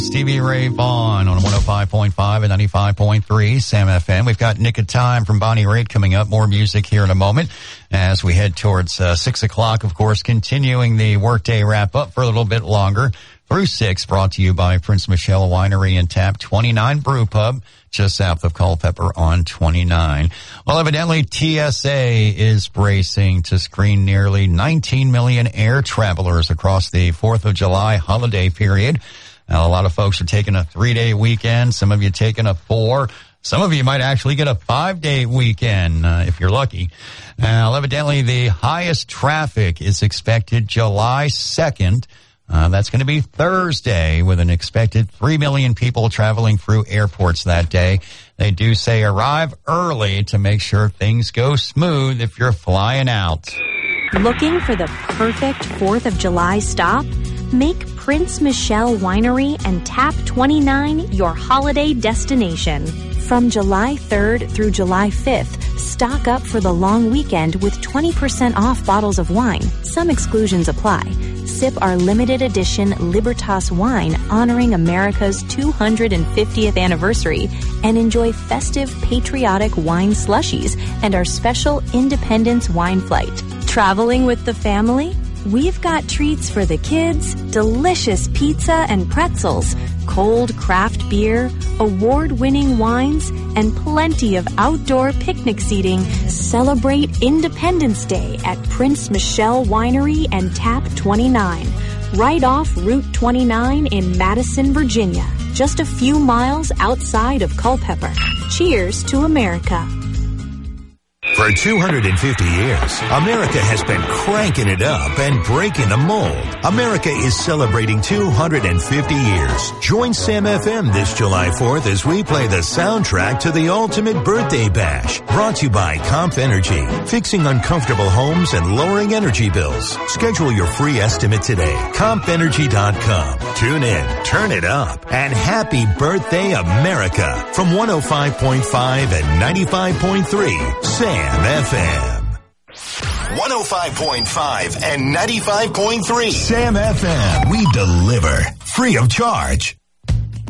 Stevie Ray Vaughan on 105.5 and 95.3 Sam FM. We've got Nick of Time from Bonnie Raitt coming up. More music here in a moment as we head towards 6 o'clock, of course, continuing the workday wrap up for a little bit longer through 6, brought to you by Prince Michelle Winery and Tap 29 Brew Pub, just south of Culpeper on 29. Well, evidently TSA is bracing to screen nearly 19 million air travelers across the 4th of July holiday period. Now, a lot of folks are taking a 3-day weekend. Some of you taking a 4. Some of you might actually get a 5-day weekend if you're lucky. Now, evidently the highest traffic is expected July 2nd. That's going to be Thursday, with an expected 3 million people traveling through airports that day. They do say arrive early to make sure things go smooth if you're flying out. Looking for the perfect 4th of July stop? Make Prince Michelle Winery and Tap 29 your holiday destination. From July 3rd through July 5th, stock up for the long weekend with 20% off bottles of wine. Some exclusions apply. Sip our limited edition Libertas wine honoring America's 250th anniversary and enjoy festive patriotic wine slushies and our special Independence wine flight. Traveling with the family? We've got treats for the kids, delicious pizza and pretzels, cold craft beer, award-winning wines, and plenty of outdoor picnic seating. Celebrate Independence Day at Prince Michelle Winery and Tap 29, right off Route 29 in Madison, Virginia, just a few miles outside of Culpeper. Cheers to America. For 250 years, America has been cranking it up and breaking the mold. America is celebrating 250 years. Join Sam FM this July 4th as we play the soundtrack to the ultimate birthday bash. Brought to you by Comp Energy, fixing uncomfortable homes and lowering energy bills. Schedule your free estimate today. CompEnergy.com. Tune in, turn it up, and happy birthday, America. From 105.5 and 95.3 Sam FM. 105.5 and 95.3 Sam FM. We deliver free of charge.